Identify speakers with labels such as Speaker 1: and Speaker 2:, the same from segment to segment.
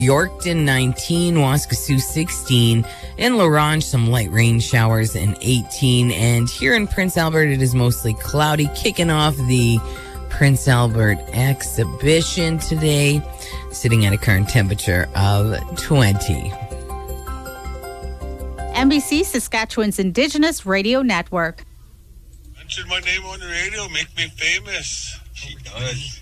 Speaker 1: Yorkton 19, Waskesiu 16, in La Ronge some light rain showers and 18. And here in Prince Albert, it is mostly cloudy, kicking off the Prince Albert exhibition today, sitting at a current temperature of 20.
Speaker 2: NBC Saskatchewan's Indigenous Radio Network.
Speaker 3: Mention my name on the radio, make me famous. She does.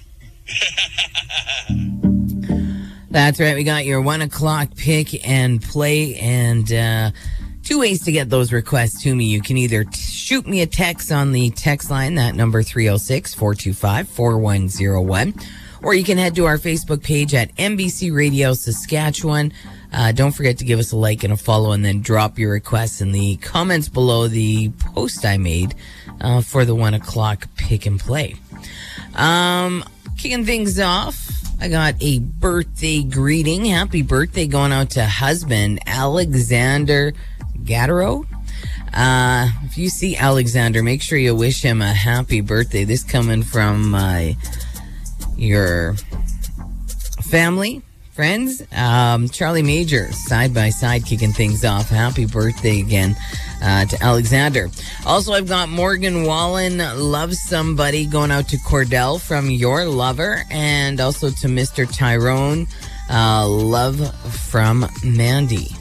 Speaker 1: That's right. We got your 1 o'clock pick and play, and two ways to get those requests to me. You can either shoot me a text on the text line, that number 306-425-4101, or you can head to our Facebook page at NBC Radio Saskatchewan. Don't forget to give us a like and a follow, and then drop your requests in the comments below the post I made for the 1 o'clock pick and play. Kicking things off, I got a birthday greeting. Happy birthday going out to husband Alexander Gattero. If you see Alexander, make sure you wish him a happy birthday. This coming from your family, friends. Charlie Major, side by side, kicking things off. Happy birthday again to Alexander. Also, I've got Morgan Wallen, Love Somebody, going out to Cordell from Your Lover, and also to Mr. Tyrone, Love from Mandy.